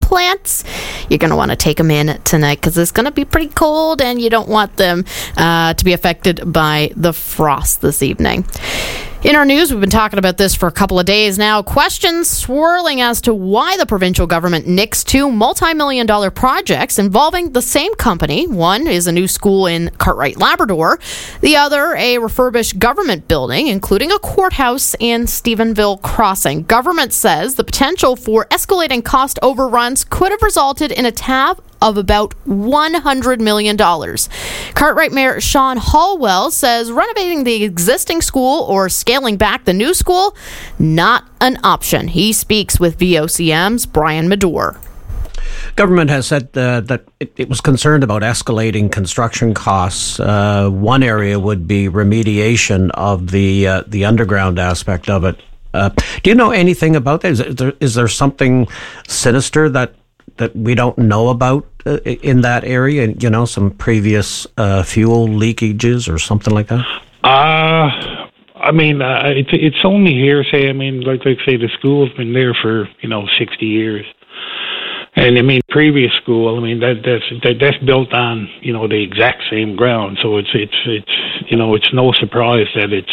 plants, you're going to want to take them in tonight because it's going to be pretty cold and you don't want them to be affected by the frost this evening. In our news, we've been talking about this for a couple of days now. Questions swirling as to why the provincial government nixed two multi-million-dollar projects involving the same company. One is a new school in Cartwright, Labrador. The other, a refurbished government building, including a courthouse in Stephenville Crossing. Government says the potential for escalating cost overruns could have resulted in a tab of about $100 million. Cartwright Mayor Sean Hallwell says renovating the existing school or scaling back the new school, not an option. He speaks with VOCM's Brian Medore. Government has said that it was concerned about escalating construction costs. One area would be remediation of the underground aspect of it. Do you know anything about that? Is there something sinister that we don't know about in that area? You know, some previous fuel leakages or something like that? I mean, it's only hearsay. I mean, like say, the school's been there for 60 years, and I mean, previous school. I mean, that's built on the exact same ground. So it's no surprise that it's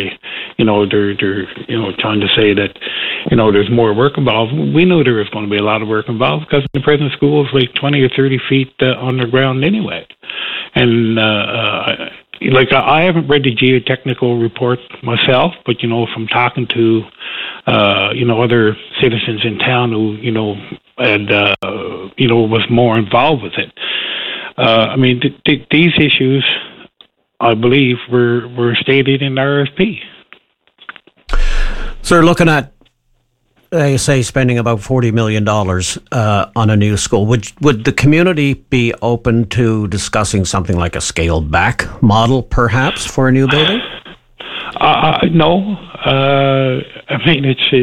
they're trying to say that there's more work involved. We knew there was going to be a lot of work involved because the present school is like 20 or 30 feet underground anyway, and. I haven't read the geotechnical report myself, but from talking to other citizens in town who was more involved with it. I mean, these issues, I believe, were stated in the RFP. So they're looking at, they say, spending about $40 million on a new school. Would the community be open to discussing something like a scaled back model, perhaps, for a new building? No. I mean,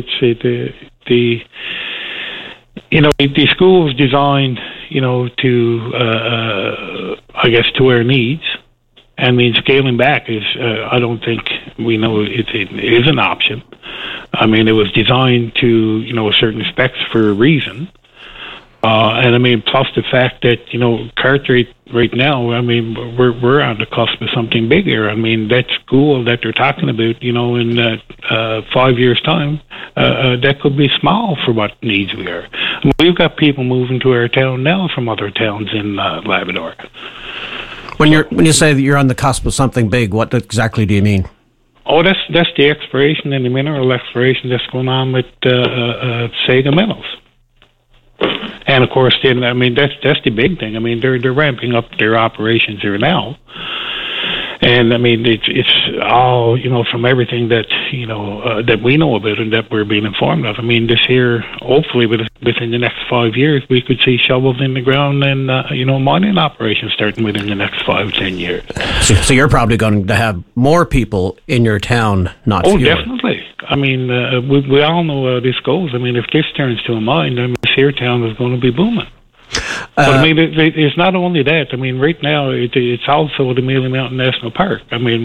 the school was designed, to I guess to our needs. I mean, scaling back is, I don't think we know it is an option. I mean, it was designed to, certain specs for a reason. And I mean, plus the fact that, Cartwright right now, I mean, we're on the cusp of something bigger. I mean, that school that they're talking about, in 5 years' time, that could be small for what needs we are. I mean, we've got people moving to our town now from other towns in Labrador. When you say that you're on the cusp of something big, what exactly do you mean? Oh, that's the exploration and the mineral exploration that's going on with Sega Metals. And of course, then I mean that's the big thing. I mean they're ramping up their operations there now, and I mean it's all from everything that that we know about and that we're being informed of. I mean this here, hopefully within the next 5 years, we could see shovels in the ground and mining operations starting within the next 5-10 years. So you're probably going to have more people in your town, not fewer. Oh, definitely. I mean, we all know how this goes. I mean, if this turns to a mine, then this here town is going to be booming. But I mean, it's not only that. I mean, right now it's also the Mealy Mountain National Park. I mean,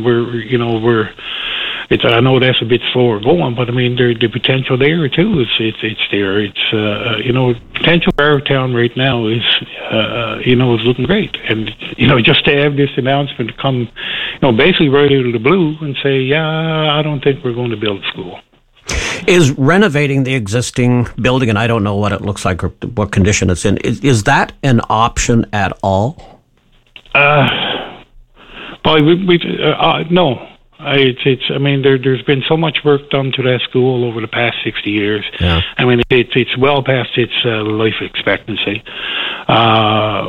I know that's a bit slower going, but I mean, the potential there too it's there. It's potential for our town right now is is looking great, and just to have this announcement come, basically right out of the blue and say, yeah, I don't think we're going to build a school. Is renovating the existing building, and I don't know what it looks like or what condition it's in, is that an option at all? No. I mean, there's been so much work done to that school over the past 60 years. Yeah. I mean, it's well past its life expectancy. I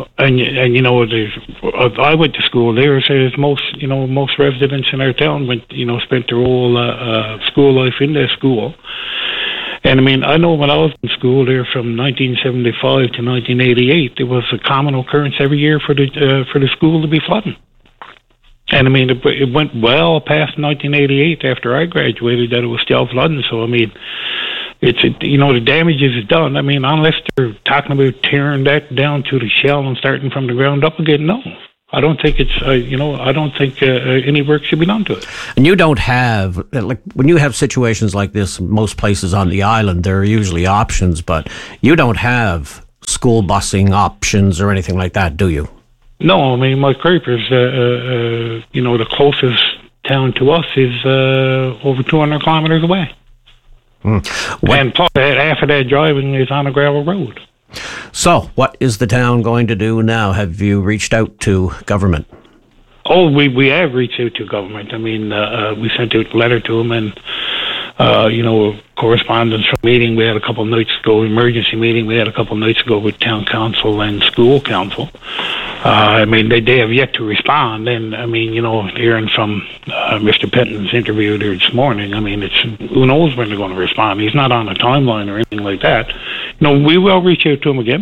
went to school there. So most residents in our town spent their whole school life in that school. And I mean, I know when I was in school there from 1975 to 1988, it was a common occurrence every year for the school to be flooding. And I mean, it went well past 1988 after I graduated that it was still flooding. So I mean, the damage is done. I mean, unless they're talking about tearing that down to the shell and starting from the ground up again, no. I don't think it's, I don't think any work should be done to it. And you don't have, like, when you have situations like this, most places on the island, there are usually options, but you don't have school busing options or anything like that, do you? No, I mean, Mike Creeper's, the closest town to us is over 200 kilometers away. And plus, half of that driving is on a gravel road. So, what is the town going to do now? Have you reached out to government? Oh, we have reached out to government. I mean, we sent out a letter to them, and correspondence from meeting we had a couple of nights ago, emergency meeting we had a couple of nights ago with town council and school council. I mean, they have yet to respond, and I mean, hearing from Mr. Petton's interview there this morning, I mean, who knows when they're going to respond. He's not on a timeline or anything like that. We will reach out to him again.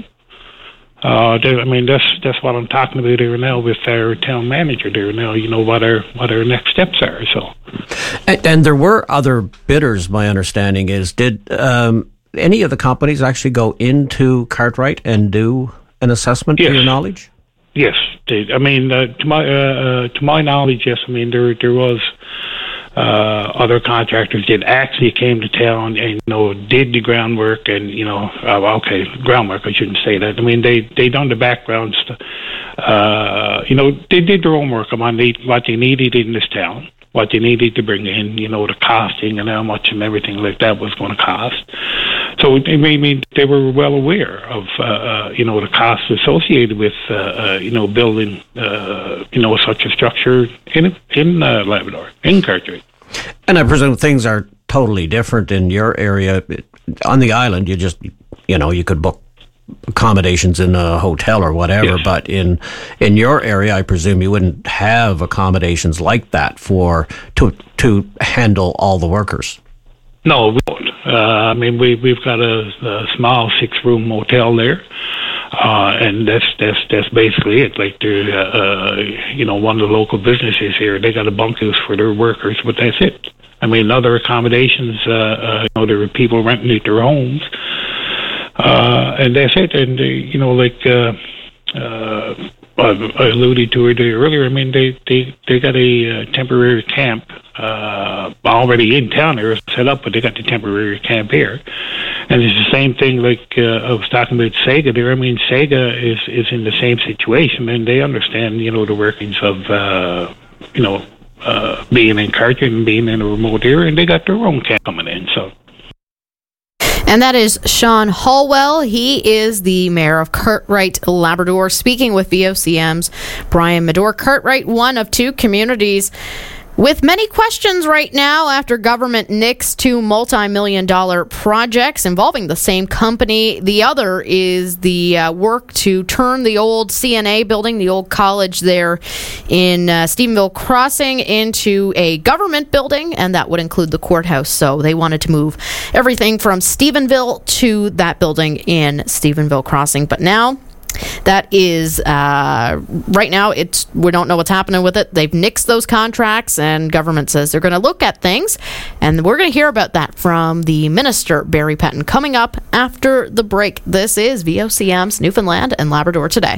That's what I'm talking about here now with our town manager there now. What our next steps are. So, and there were other bidders. My understanding is, did any of the companies actually go into Cartwright and do an assessment? Yes. To your knowledge? Yes, I mean, to my knowledge, yes. I mean, there was other contractors that actually came to town and did the groundwork and groundwork. I shouldn't say that. I mean, they done the background stuff. They did their own work on what they needed in this town, what they needed to bring in, the costing and how much and everything like that was going to cost. So they they were well aware of the costs associated with building such a structure in Labrador, in Cartwright. And I presume things are totally different in your area. On the island, you just you could book accommodations in a hotel or whatever. Yes. But in your area, I presume you wouldn't have accommodations like that to handle all the workers. No, we don't. We've got a small 6-room motel there, and that's basically it. Like one of the local businesses here, they got a bunkhouse for their workers, but that's it. I mean, other accommodations, there are people renting out their homes, and that's it. And I alluded to it earlier. I mean, they got a temporary camp already in town. They're set up, but they got the temporary camp here. And it's the same thing like I was talking about Sega there. I mean, Sega is in the same situation, and they understand, the workings of, being in Cartwright and being in a remote area, and they got their own camp coming in, so. And that is Sean Hallwell. He is the mayor of Cartwright, Labrador, speaking with VOCM's Brian Medore. Cartwright, one of 2 communities with many questions right now after government nixed 2 multi-million-dollar projects involving the same company. The other is the work to turn the old CNA building, the old college there in Stephenville Crossing, into a government building, and that would include the courthouse. So they wanted to move everything from Stephenville to that building in Stephenville Crossing. But now, that is, right now, we don't know what's happening with it. They've nixed those contracts, and government says they're going to look at things. And we're going to hear about that from the Minister, Barry Petton, coming up after the break. This is VOCM's Newfoundland and Labrador Today.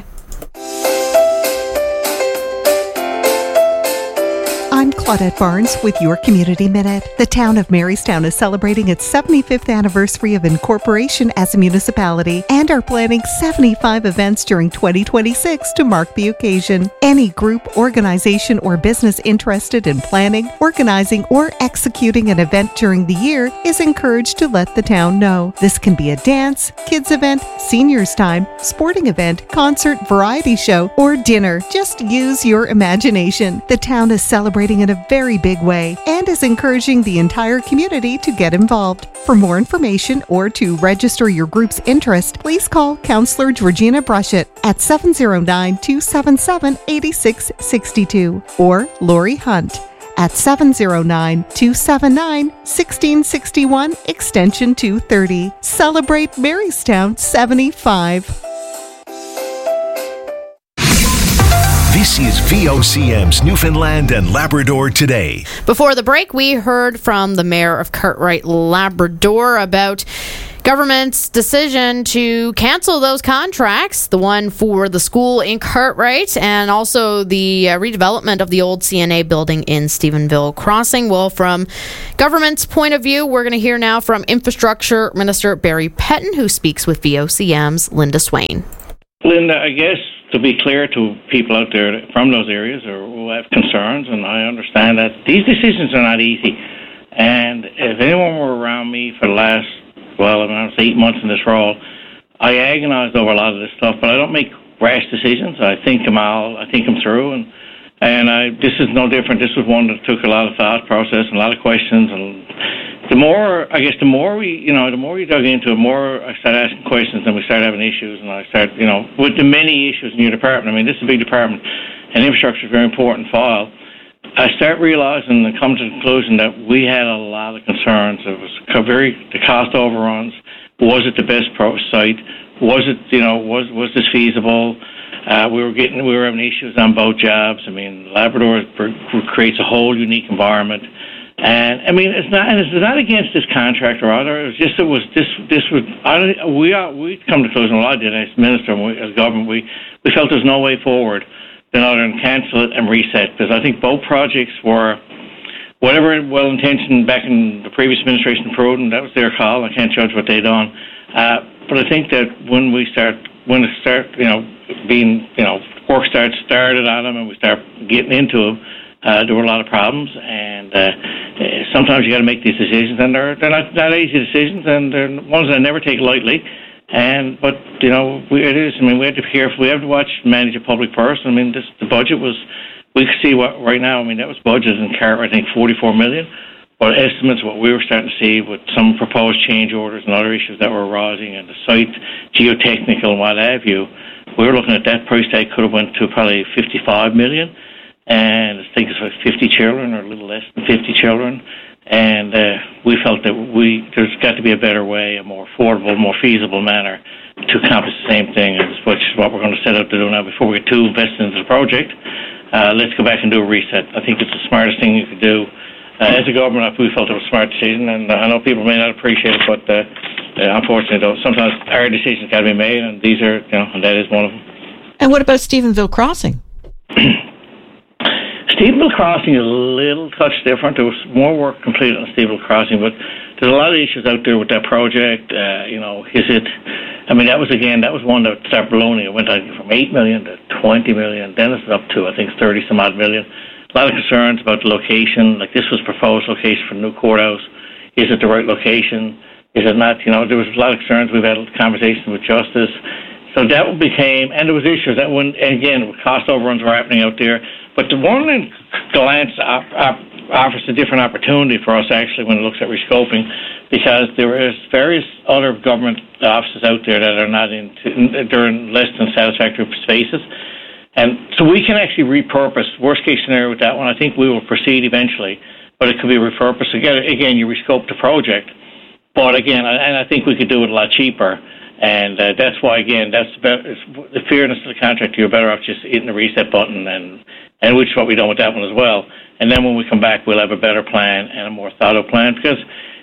I'm Claudette Barnes with your Community Minute. The town of Marystown is celebrating its 75th anniversary of incorporation as a municipality and are planning 75 events during 2026 to mark the occasion. Any group, organization, or business interested in planning, organizing, or executing an event during the year is encouraged to let the town know. This can be a dance, kids event, seniors time, sporting event, concert, variety show, or dinner. Just use your imagination. The town is celebrating in a very big way and is encouraging the entire community to get involved. For more information or to register your group's interest, please call Councillor Georgina Brushett at 709-277-8662 or Lori Hunt at 709-279-1661 extension 230. Celebrate Marystown 75. This is VOCM's Newfoundland and Labrador Today. Before the break, we heard from the mayor of Cartwright, Labrador, about Government's decision to cancel those contracts, the one for the school in Cartwright and also the redevelopment of the old CNA building in Stephenville Crossing. Well, from government's point of view, we're going to hear now from Infrastructure Minister Barry Petton, who speaks with VOCM's Linda Swain. Linda, I guess to be clear to people out there from those areas or who have concerns, and I understand that these decisions are not easy. And if anyone were around me for the last, well, I was 8 months in this role, I agonized over a lot of this stuff, but I don't make rash decisions. I think them through, and this is no different. This was one that took a lot of thought process and a lot of questions, and the more you dug into it, the more I started asking questions, and we started having issues, and I started, with the many issues in your department. I mean, this is a big department, and infrastructure is a very important file. I start realizing and come to the conclusion that we had a lot of concerns. It was the cost overruns. Was it the best site? Was it, was this feasible? We were having issues on both jobs. I mean, Labrador creates a whole unique environment. And I mean, it's not against this contractor either. We come to the conclusion. Well, I did as minister, and as government, we felt there's no way forward than other than cancel it and reset, because I think both projects were, whatever well-intentioned back in the previous administration approved, and that was their call. I can't judge what they done, but I think that when work started on them, and we start getting into them, there were a lot of problems, and sometimes you got to make these decisions, and they're not easy decisions, and they're ones that I never take lightly. But it is. I mean, we have to be careful. We have to manage a public purse. I mean, the budget was. We could see what right now. I mean, that was budgeted in Cartwright, I think, $44 million. But estimates, what we were starting to see with some proposed change orders and other issues that were arising, and the site geotechnical and what have you, we were looking at that price tag could have went to probably $55 million. And I think it's like 50 children, or a little less than 50 children. And we felt that there's got to be a better way, a more affordable, more feasible manner to accomplish the same thing, which is what we're going to set out to do now before we get too invested into the project. Let's go back and do a reset. I think it's the smartest thing you could do. As a government, we felt it was a smart decision, and I know people may not appreciate it, but unfortunately, though, sometimes hard decisions got to be made, and these are, and that is one of them. And what about Stephenville Crossing? Stephenville Crossing is a little touch different. There was more work completed on Stephenville Crossing, but there's a lot of issues out there with that project. That was one that started ballooning. It went from $8 million to $20 million. Then it's up to, I think, 30-some odd million. A lot of concerns about the location. Like, this was proposed location for the new courthouse. Is it the right location? Is it not? There was a lot of concerns. We've had conversations with Justice. So that became, and there was issues that when, and again, cost overruns were happening out there. But the one in Glance offers a different opportunity for us, actually, when it looks at rescoping, because there is various other government offices out there that are not they're in less than satisfactory spaces. And so we can actually repurpose, worst case scenario with that one. I think we will proceed eventually, but it could be repurposed. Again, you rescope the project. But again, and I think we could do it a lot cheaper. And that's why, again, that's the fairness of the contract. You're better off just hitting the reset button, and which is what we've done with that one as well. And then when we come back, we'll have a better plan and a more thought-out plan. Because,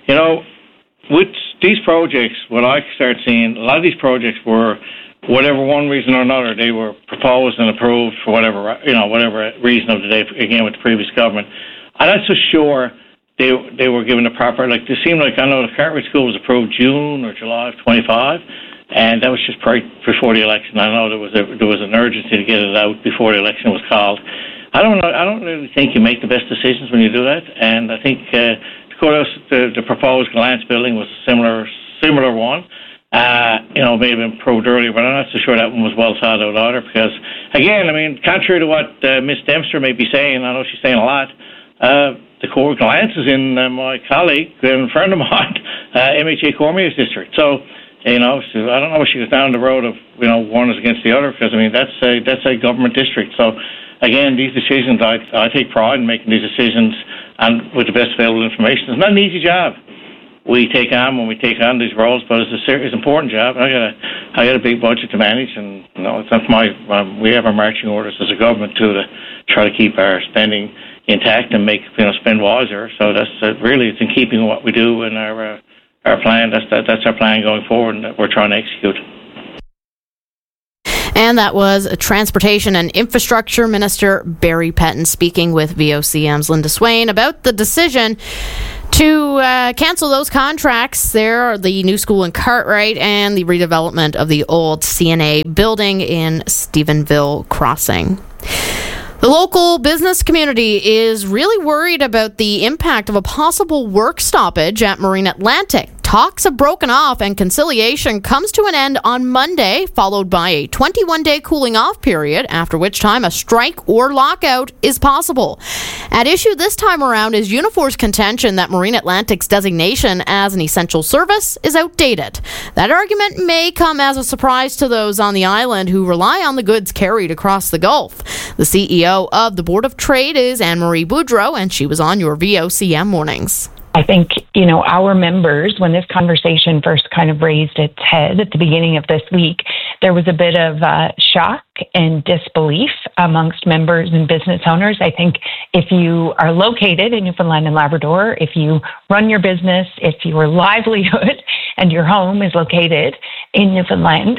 with these projects, what I started seeing, a lot of these projects were, whatever one reason or another, they were proposed and approved for whatever reason of the day, again, with the previous government. I'm not so sure they were given the proper, it seemed like, I know the Cartwright School was approved June or July of 25, and that was just before the election. I know there was an urgency to get it out before the election was called. I don't know. I don't really think you make the best decisions when you do that, and I think the courthouse, the proposed Glance building was a similar one. May have been approved earlier, but I'm not so sure that one was well thought out either, because, again, contrary to what Ms. Dempster may be saying, I know she's saying a lot, the core Glance is in my colleague and friend of mine, MHA Cormier's district. So, I don't know if she was down the road of, one is against the other, because, that's a government district. So, again, these decisions, I take pride in making these decisions and with the best available information. It's not an easy job we take on when we take on these roles, but it's an important job. I got a big budget to manage, and it's not we have our marching orders as a government to try to keep our spending intact and make spend wiser. So that's really, it's in keeping with what we do in our our plan. That's our plan going forward, and that we're trying to execute. And that was Transportation and Infrastructure Minister Barry Pettin speaking with VOCM's Linda Swain about the decision to cancel those contracts there, the new school in Cartwright and the redevelopment of the old CNA building in Stephenville Crossing. The local business community is really worried about the impact of a possible work stoppage at Marine Atlantic. Talks have broken off and conciliation comes to an end on Monday, followed by a 21-day cooling off period, after which time a strike or lockout is possible. At issue this time around is Unifor's contention that Marine Atlantic's designation as an essential service is outdated. That argument may come as a surprise to those on the island who rely on the goods carried across the Gulf. The CEO of the Board of Trade is Anne-Marie Boudreau, and she was on your VOCM mornings. I think, our members, when this conversation first kind of raised its head at the beginning of this week, there was a bit of shock and disbelief amongst members and business owners. I think if you are located in Newfoundland and Labrador, if you run your business, if your livelihood and your home is located in Newfoundland,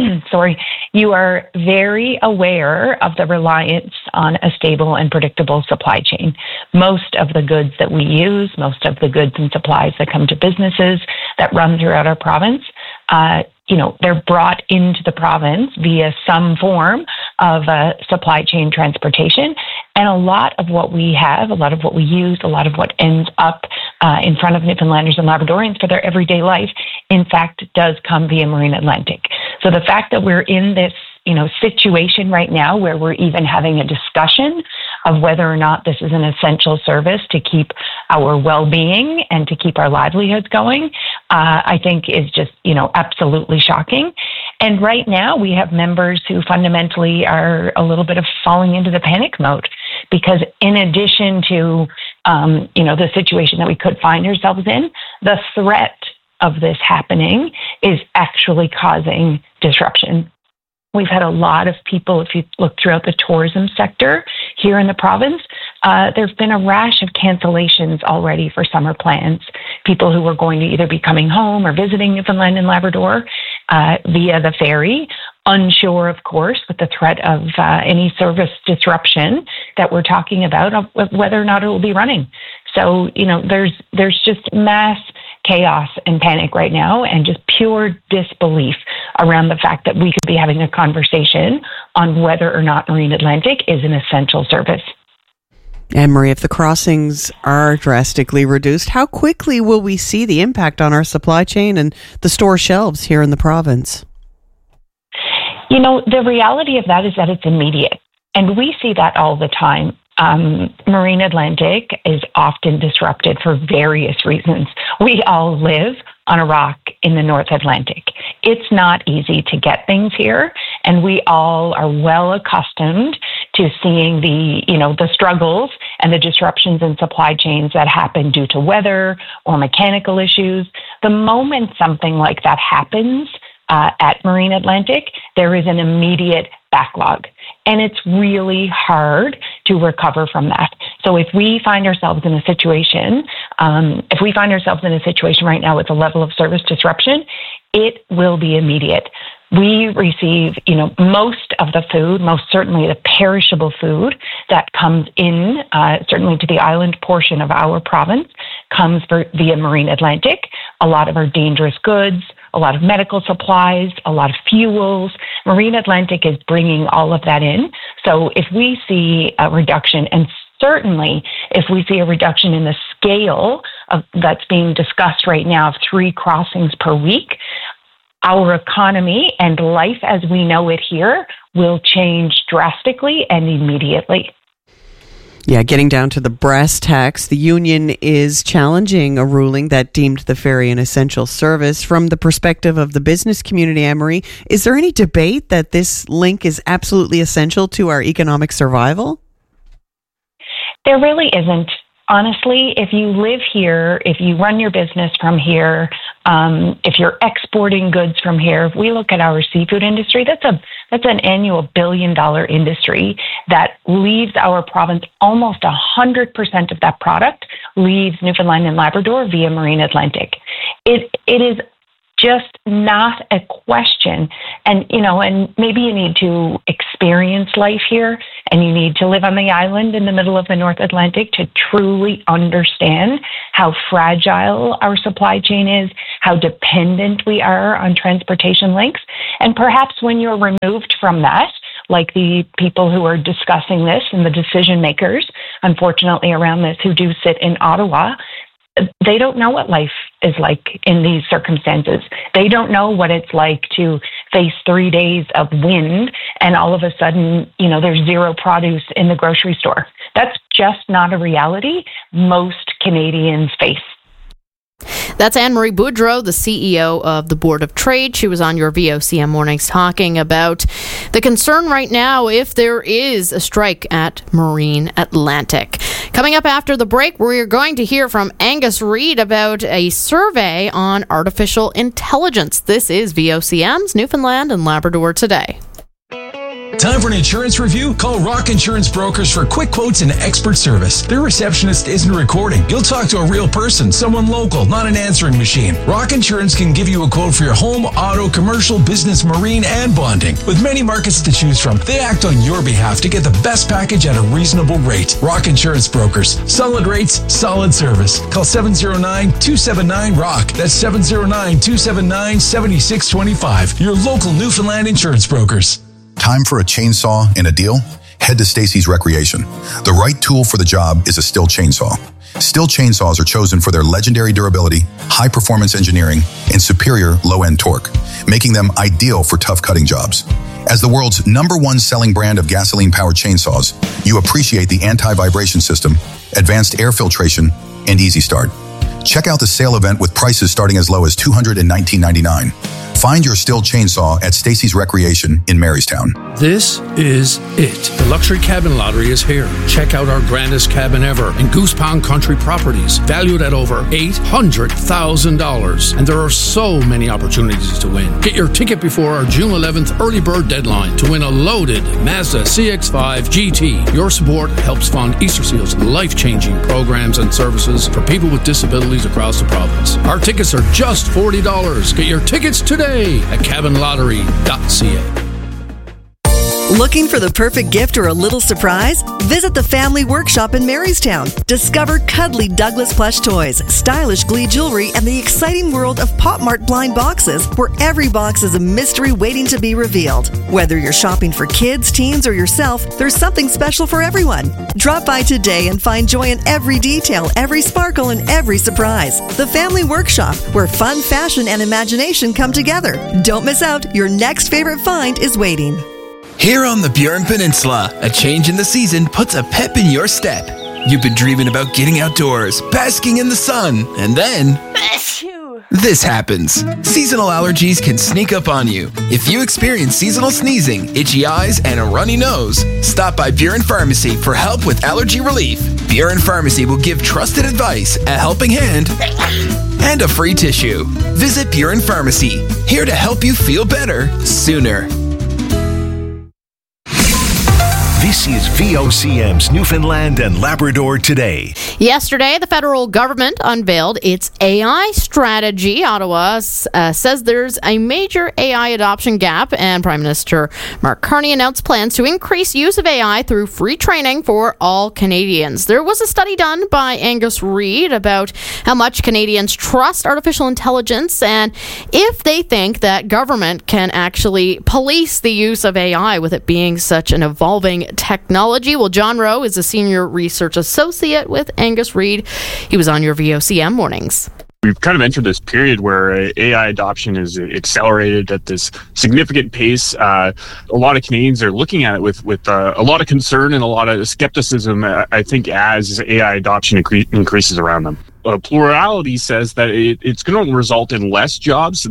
you are very aware of the reliance on a stable and predictable supply chain. Most of the goods that we use, most of the goods and supplies that come to businesses that run throughout our province, they're brought into the province via some form of supply chain transportation. And a lot of what we have, a lot of what we use, a lot of what ends up in front of Newfoundlanders and Labradorians for their everyday life, in fact, does come via Marine Atlantic. So the fact that we're in this situation right now where we're even having a discussion of whether or not this is an essential service to keep our well-being and to keep our livelihoods going, I think is just, absolutely shocking. And right now we have members who fundamentally are a little bit of falling into the panic mode because in addition to, the situation that we could find ourselves in, the threat of this happening is actually causing disruption. We've had a lot of people, if you look throughout the tourism sector here in the province, there's been a rash of cancellations already for summer plans. People who were going to either be coming home or visiting Newfoundland and Labrador via the ferry, unsure, of course, with the threat of any service disruption that we're talking about, of whether or not it will be running. So, there's just mass chaos and panic right now and just pure disbelief around the fact that we could be having a conversation on whether or not Marine Atlantic is an essential service. Anne-Marie, if the crossings are drastically reduced, how quickly will we see the impact on our supply chain and the store shelves here in the province? The reality of that is that it's immediate. And we see that all the time. Marine Atlantic is often disrupted for various reasons. We all live on a rock in the North Atlantic. It's not easy to get things here, and we all are well accustomed to seeing the struggles and the disruptions in supply chains that happen due to weather or mechanical issues. The moment something like that happens at Marine Atlantic, there is an immediate backlog. And it's really hard to recover from that. So if we find ourselves in a situation, right now with a level of service disruption, it will be immediate. We receive, most of the food, most certainly the perishable food that comes in, certainly to the island portion of our province, comes via Marine Atlantic. A lot of our dangerous goods, a lot of medical supplies, a lot of fuels. Marine Atlantic is bringing all of that in. So if we see a reduction, and certainly if we see a reduction in the scale that's being discussed right now of 3 crossings per week, our economy and life as we know it here will change drastically and immediately. Yeah, getting down to the brass tacks, the union is challenging a ruling that deemed the ferry an essential service. From the perspective of the business community, Anne-Marie, is there any debate that this link is absolutely essential to our economic survival? There really isn't. Honestly, if you live here, if you run your business from here, If you're exporting goods from here, if we look at our seafood industry, that's an annual $1 billion industry that leaves our province. Almost 100% of that product leaves Newfoundland and Labrador via Marine Atlantic. It is just not a question. And, and maybe you need to experience life here, and you need to live on the island in the middle of the North Atlantic to truly understand how fragile our supply chain is, how dependent we are on transportation links. And perhaps when you're removed from that, like the people who are discussing this and the decision makers, unfortunately, around this, who do sit in Ottawa, they don't know what life is like in these circumstances. They don't know what it's like to face 3 days of wind and all of a sudden, there's zero produce in the grocery store. That's just not a reality most Canadians face. That's Anne-Marie Boudreau, the CEO of the Board of Trade. She was on your VOCM Mornings talking about the concern right now if there is a strike at Marine Atlantic. Coming up after the break, we're going to hear from Angus Reid about a survey on artificial intelligence. This is VOCM's Newfoundland and Labrador Today. Time for an insurance review? Call Rock Insurance Brokers for quick quotes and expert service. Their receptionist isn't recording. You'll talk to a real person, someone local, not an answering machine. Rock Insurance can give you a quote for your home, auto, commercial, business, marine, and bonding. With many markets to choose from, they act on your behalf to get the best package at a reasonable rate. Rock Insurance Brokers. Solid rates, solid service. Call 709-279-ROCK. That's 709-279-7625. Your local Newfoundland insurance brokers. Time for a chainsaw and a deal? Head to Stacy's Recreation. The right tool for the job is a Stihl chainsaw. Stihl chainsaws are chosen for their legendary durability, high-performance engineering, and superior low-end torque, making them ideal for tough cutting jobs. As the world's #1 selling brand of gasoline-powered chainsaws, you appreciate the anti-vibration system, advanced air filtration, and easy start. Check out the sale event with prices starting as low as $219.99. Find your Stihl chainsaw at Stacy's Recreation in Marystown. This is it. The Luxury Cabin Lottery is here. Check out our grandest cabin ever in Goose Pond Country Properties, valued at over $800,000. And there are so many opportunities to win. Get your ticket before our June 11th early bird deadline to win a loaded Mazda CX-5 GT. Your support helps fund Easter Seal's life-changing programs and services for people with disabilities across the province. Our tickets are just $40. Get your tickets today at cabinlottery.ca. Looking for the perfect gift or a little surprise? Visit the Family Workshop in Marystown. Discover cuddly Douglas plush toys, stylish Glee jewelry, and the exciting world of Pop Mart blind boxes, where every box is a mystery waiting to be revealed. Whether you're shopping for kids, teens, or yourself, there's something special for everyone. Drop by today and find joy in every detail, every sparkle, and every surprise. The Family Workshop, where fun, fashion, and imagination come together. Don't miss out. Your next favorite find is waiting. Here on the Burin Peninsula, a change in the season puts a pep in your step. You've been dreaming about getting outdoors, basking in the sun, and then this happens. Seasonal allergies can sneak up on you. If you experience seasonal sneezing, itchy eyes, and a runny nose, stop by Burin Pharmacy for help with allergy relief. Burin Pharmacy will give trusted advice, a helping hand, and a free tissue. Visit Burin Pharmacy, here to help you feel better sooner. This is VOCM's Newfoundland and Labrador Today. Yesterday, the federal government unveiled its AI strategy. Ottawa says there's a major AI adoption gap, and Prime Minister Mark Carney announced plans to increase use of AI through free training for all Canadians. There was a study done by Angus Reid about how much Canadians trust artificial intelligence and if they think that government can actually police the use of AI with it being such an evolving technology. Well, John Rowe is a senior research associate with Angus Reid. He was on your VOCM Mornings. We've kind of entered this period where AI adoption is accelerated at this significant pace. A lot of Canadians are looking at it with a lot of concern and a lot of skepticism, I think, as AI adoption increases around them. plurality says that it's going to result in less jobs.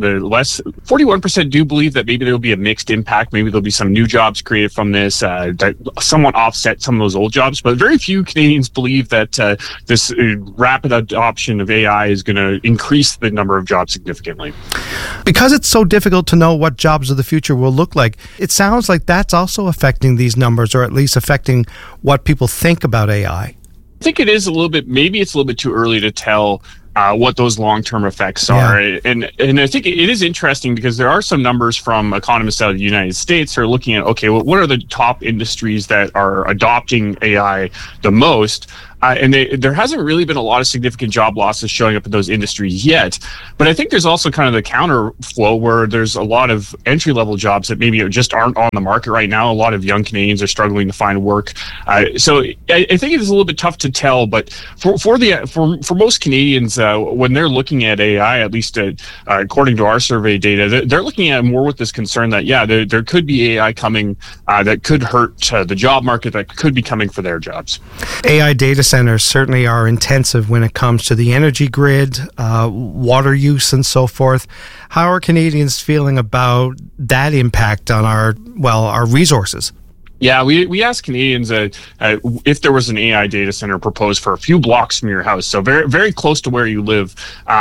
41% do believe that maybe there will be a mixed impact. Maybe there'll be some new jobs created from this that somewhat offset some of those old jobs. But very few Canadians believe that this rapid adoption of AI is going to increase the number of jobs significantly. Because it's so difficult to know what jobs of the future will look like, it sounds like that's also affecting these numbers, or at least affecting what people think about AI. I think it is maybe it's a little bit too early to tell what those long-term effects are. Yeah. And I think it is interesting because there are some numbers from economists out of the United States who are looking at, okay, well, what are the top industries that are adopting AI the most? And there hasn't really been a lot of significant job losses showing up in those industries yet. But I think there's also kind of the counter flow where there's a lot of entry-level jobs that maybe just aren't on the market right now. A lot of young Canadians are struggling to find work. So I think it is a little bit tough to tell. But for most Canadians, when they're looking at AI, at least according to our survey data, they're looking at it more with this concern that, there could be AI coming that could hurt the job market, that could be coming for their jobs. AI data centers certainly are intensive when it comes to the energy grid, water use, and so forth. How are Canadians feeling about that impact on our resources? Yeah, we asked Canadians if there was an AI data center proposed for a few blocks from your house, so very, very close to where you live.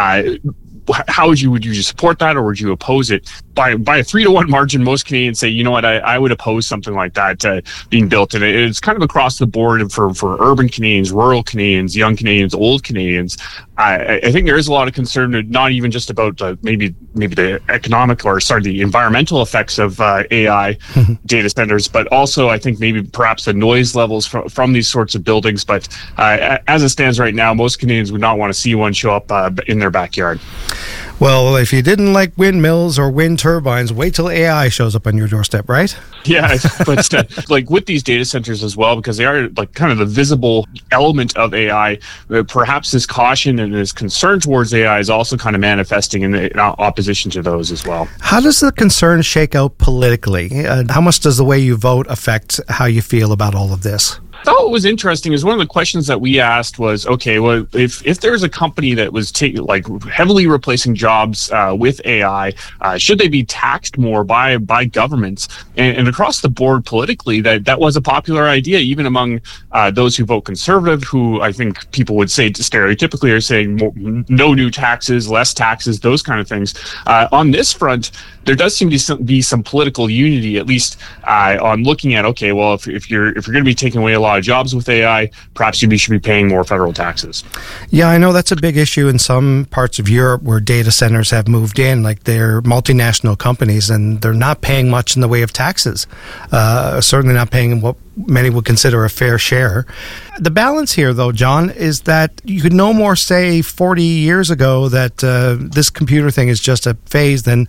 How would you support that, or would you oppose it? By a 3-to-1 margin, most Canadians say, you know what, I would oppose something like that being built. And it's kind of across the board for urban Canadians, rural Canadians, young Canadians, old Canadians. I think there is a lot of concern, not even just about maybe the economic the environmental effects of AI data centers, but also I think maybe perhaps the noise levels from these sorts of buildings. But as it stands right now, most Canadians would not want to see one show up in their backyard. Well, if you didn't like windmills or wind turbines, wait till AI shows up on your doorstep, right? Yeah, but like with these data centers as well, because they are like kind of the visible element of AI, perhaps this caution and this concern towards AI is also kind of manifesting in opposition to those as well. How does the concern shake out politically? How much does the way you vote affect how you feel about all of this? I thought what was interesting is one of the questions that we asked was, okay, well, if there's a company that was heavily replacing jobs with AI, should they be taxed more by governments? And across the board politically, that was a popular idea, even among those who vote conservative, who I think people would say stereotypically are saying no new taxes, less taxes, those kind of things. On this front, there does seem to be some political unity, at least on looking at, okay, well, if you're going to be taking away a lot of jobs with AI, perhaps you should be paying more federal taxes. Yeah, I know that's a big issue in some parts of Europe where data centers have moved in, like they're multinational companies, and they're not paying much in the way of taxes. Certainly not paying what many would consider a fair share. The balance here, though, John, is that you could no more say 40 years ago that this computer thing is just a phase than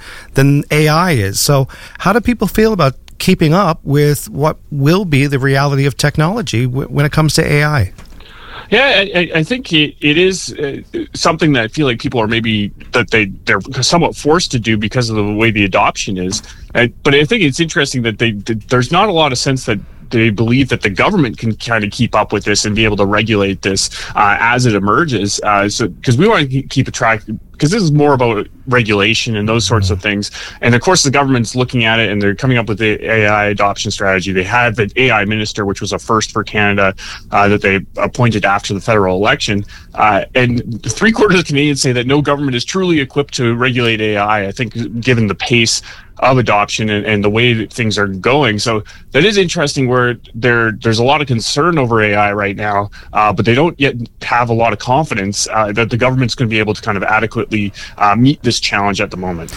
AI is. So how do people feel about keeping up with what will be the reality of technology when it comes to AI? Yeah, I think it is something that I feel like people are they're somewhat forced to do because of the way the adoption is. But I think it's interesting that there's not a lot of sense that they believe that the government can kind of keep up with this and be able to regulate this as it emerges. So because we want to keep a track, because this is more about regulation and those sorts of things. And of course, the government's looking at it and they're coming up with the AI adoption strategy. They had the AI minister, which was a first for Canada, that they appointed after the federal election. And 3/4 of Canadians say that no government is truly equipped to regulate AI. I think given the pace of adoption and the way that things are going. So that is interesting where there's a lot of concern over AI right now, but they don't yet have a lot of confidence that the government's going to be able to kind of adequately meet this challenge at the moment.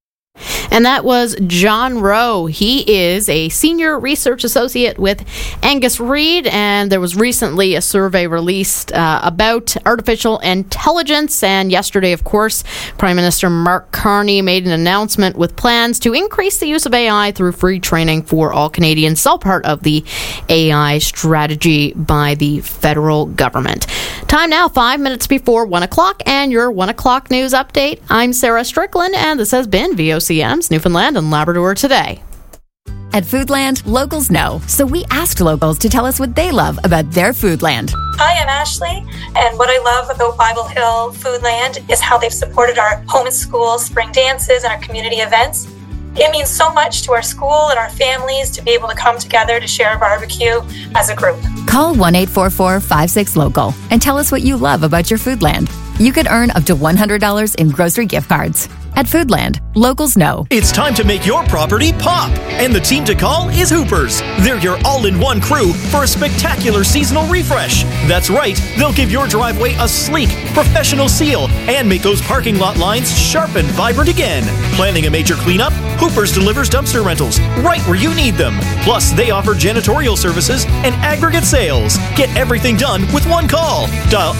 And that was John Rowe. He is a senior research associate with Angus Reid, and there was recently a survey released about artificial intelligence. And yesterday, of course, Prime Minister Mark Carney made an announcement with plans to increase the use of AI through free training for all Canadians, all part of the AI strategy by the federal government. Time now, 5 minutes before 1 o'clock, and your 1 o'clock news update. I'm Sarah Strickland, and this has been VOCM's Newfoundland and Labrador Today. At Foodland, locals know. So we asked locals to tell us what they love about their Foodland. Hi, I'm Ashley, and what I love about Bible Hill Foodland is how they've supported our home and school spring dances and our community events. It means so much to our school and our families to be able to come together to share a barbecue as a group. Call 1-844-56-LOCAL and tell us what you love about your Foodland. You could earn up to $100 in grocery gift cards. At Foodland, locals know. It's time to make your property pop. And the team to call is Hoopers. They're your all-in-one crew for a spectacular seasonal refresh. That's right, they'll give your driveway a sleek, professional seal and make those parking lot lines sharp and vibrant again. Planning a major cleanup? Hoopers delivers dumpster rentals right where you need them. Plus, they offer janitorial services and aggregate sales. Get everything done with one call. Dial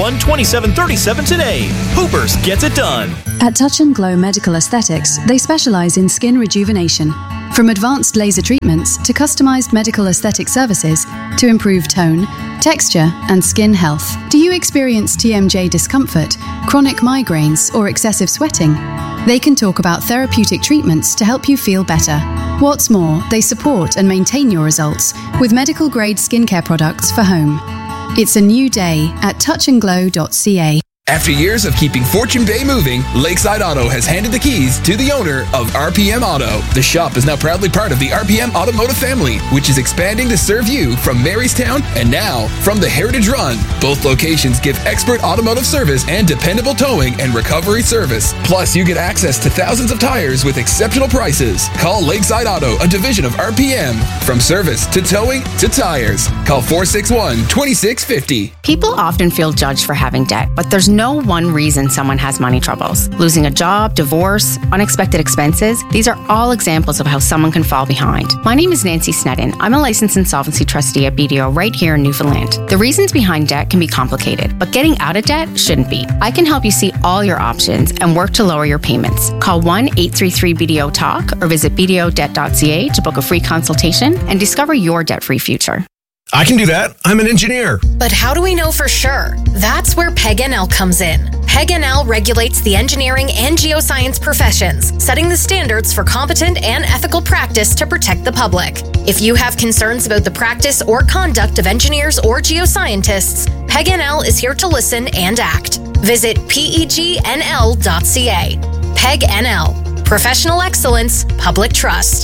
891-2737 today. Hoopers gets it done. At Touch and Glow Medical Aesthetics, they specialize in skin rejuvenation. From advanced laser treatments to customized medical aesthetic services to improve tone, texture, and skin health. Do you experience TMJ discomfort, chronic migraines, or excessive sweating? They can talk about therapeutic treatments to help you feel better. What's more, they support and maintain your results with medical-grade skincare products for home. It's a new day at touchandglow.ca. After years of keeping Fortune Bay moving, Lakeside Auto has handed the keys to the owner of RPM Auto. The shop is now proudly part of the RPM Automotive family, which is expanding to serve you from Marystown and now from the Heritage Run. Both locations give expert automotive service and dependable towing and recovery service. Plus, you get access to thousands of tires with exceptional prices. Call Lakeside Auto, a division of RPM. From service to towing to tires. Call 461-2650. People often feel judged for having debt, but there's no one reason someone has money troubles. Losing a job, divorce, unexpected expenses, these are all examples of how someone can fall behind. My name is Nancy Sneddon. I'm a licensed insolvency trustee at BDO right here in Newfoundland. The reasons behind debt can be complicated, but getting out of debt shouldn't be. I can help you see all your options and work to lower your payments. Call 1-833-BDO-TALK or visit bdodebt.ca to book a free consultation and discover your debt-free future. I can do that. I'm an engineer. But how do we know for sure? That's where PEG-NL comes in. PEG-NL regulates the engineering and geoscience professions, setting the standards for competent and ethical practice to protect the public. If you have concerns about the practice or conduct of engineers or geoscientists, PEG-NL is here to listen and act. Visit pegnl.ca. PEG-NL. Professional excellence, public trust.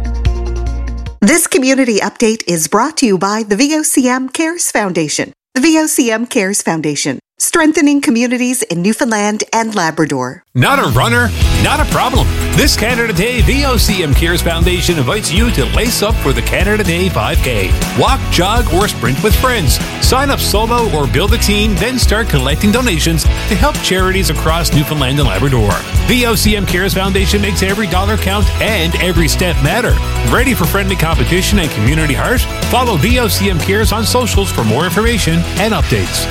This community update is brought to you by the VOCM Cares Foundation. The VOCM Cares Foundation, strengthening communities in Newfoundland and Labrador. Not a runner? Not a problem. This Canada Day, VOCM Cares Foundation invites you to lace up for the Canada Day 5K. Walk, jog, or sprint with friends. Sign up solo or build a team, then start collecting donations to help charities across Newfoundland and Labrador. VOCM Cares Foundation makes every dollar count and every step matter. Ready for friendly competition and community heart? Follow VOCM Cares on socials for more information and updates.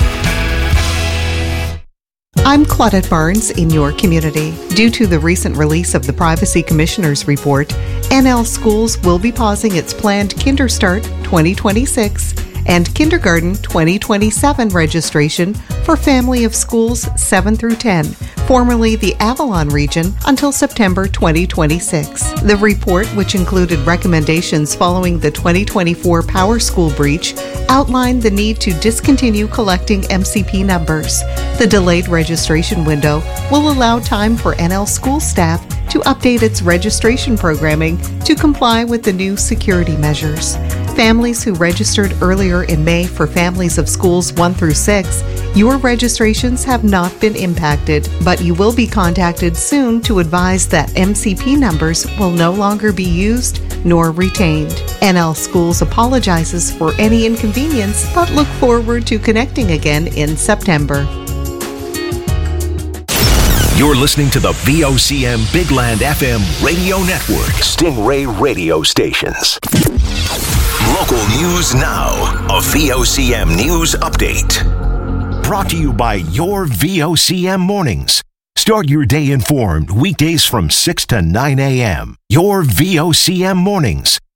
I'm Claudette Barnes in your community. Due to the recent release of the Privacy Commissioner's Report, NL Schools will be pausing its planned KinderStart 2026 and Kindergarten 2027 registration for family of schools 7 through 10, formerly the Avalon region, until September 2026. The report, which included recommendations following the 2024 Power School breach, outlined the need to discontinue collecting MCP numbers. The delayed registration window will allow time for NL school staff to update its registration programming to comply with the new security measures. Families who registered earlier in May for families of schools 1 through 6, your registrations have not been impacted, but you will be contacted soon to advise that MCP numbers will no longer be used nor retained. NL Schools apologizes for any inconvenience, but look forward to connecting again in September. You're listening to the VOCM Bigland FM radio network, Stingray radio stations. Local news now, a VOCM news update. Brought to you by your VOCM mornings. Start your day informed weekdays from 6 to 9 a.m. Your VOCM mornings